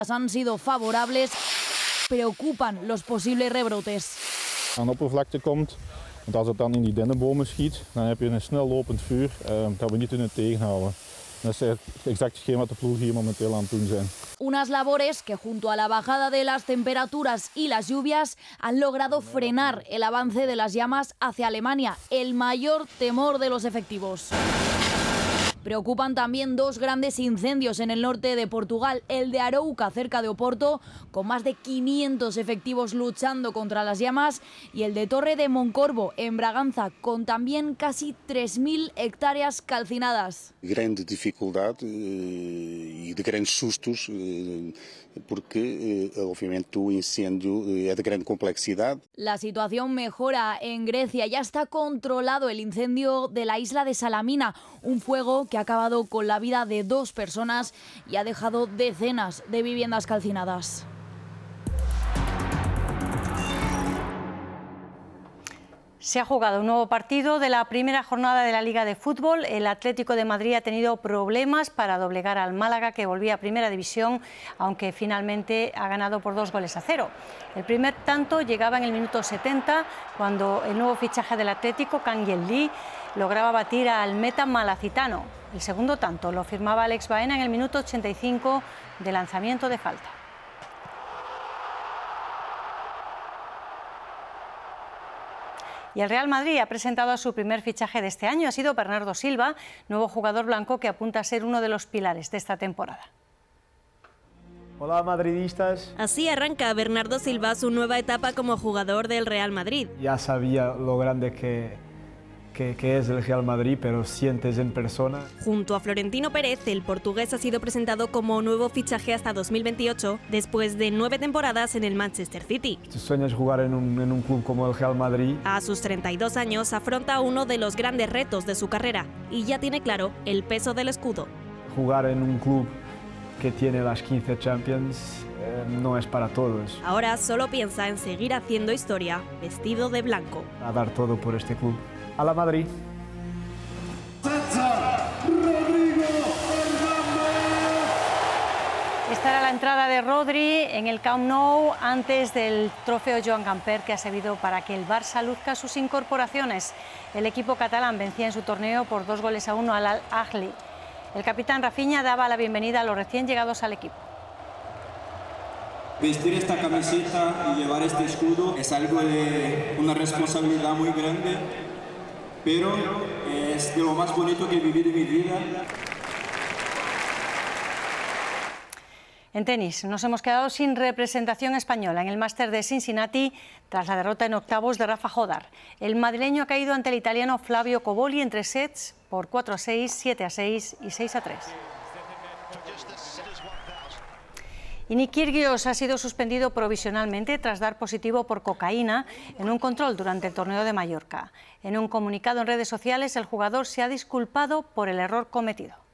han sido favorables, preocupan los posibles rebrotes. Aan de oppervlakte komt, want als het dan in die dennenbomen schiet, dan heb je een snel lopend vuur dat we niet kunnen tegenhouden. Dat is exact hetgeen wat de ploeg hier momenteel aan het doen zijn. Unas labores que junto a la bajada de las temperaturas y las lluvias han logrado frenar el avance de las llamas hacia Alemania, el mayor temor de los efectivos. Preocupan también dos grandes incendios en el norte de Portugal, el de Arouca, cerca de Oporto, con más de 500 efectivos luchando contra las llamas, y el de Torre de Moncorvo, en Braganza, con también casi 3.000 hectáreas calcinadas. Grande dificuldad e de grandes sustos, porque obviamente o incêndio é de grande complexidad. La situación mejora en Grecia, ya está controlado el incendio de la isla de Salamina, un fuego que ha acabado con la vida de 2 personas y ha dejado decenas de viviendas calcinadas. Se ha jugado un nuevo partido de la primera jornada de la Liga de Fútbol. El Atlético de Madrid ha tenido problemas para doblegar al Málaga, que volvía a Primera División, aunque finalmente ha ganado por 2-0. El primer tanto llegaba en el minuto 70, cuando el nuevo fichaje del Atlético, Kang Lee, lograba batir al meta malacitano. El segundo tanto lo firmaba Alex Baena en el minuto 85 de lanzamiento de falta. Y el Real Madrid ha presentado a su primer fichaje de este año. Ha sido Bernardo Silva, nuevo jugador blanco que apunta a ser uno de los pilares de esta temporada. Hola madridistas. Así arranca Bernardo Silva su nueva etapa como jugador del Real Madrid. Ya sabía lo grande que es el Real Madrid, pero sientes en persona. Junto a Florentino Pérez, el portugués ha sido presentado como nuevo fichaje hasta 2028, después de 9 temporadas en el Manchester City. Si sueñas jugar en un club como el Real Madrid. A sus 32 años afronta uno de los grandes retos de su carrera y ya tiene claro el peso del escudo. Jugar en un club que tiene las 15 Champions no es para todos. Ahora solo piensa en seguir haciendo historia vestido de blanco. A dar todo por este club. A la Madrid. Esta era la entrada de Rodri en el Camp Nou antes del trofeo Joan Gamper, que ha servido para que el Barça luzca sus incorporaciones. El equipo catalán vencía en su torneo por 2-1 al Al-Ahly. El capitán Rafinha daba la bienvenida a los recién llegados al equipo. Vestir esta camiseta y llevar este escudo es algo de una responsabilidad muy grande, pero es de lo más bonito que he vivido en mi vida. En tenis, nos hemos quedado sin representación española en el Máster de Cincinnati tras la derrota en octavos de Rafa Jodar. El madrileño ha caído ante el italiano Flavio Coboli en 3 sets por 4-6, 7-6 y 6-3. Y Nick Kyrgios ha sido suspendido provisionalmente tras dar positivo por cocaína en un control durante el torneo de Mallorca. En un comunicado en redes sociales, el jugador se ha disculpado por el error cometido.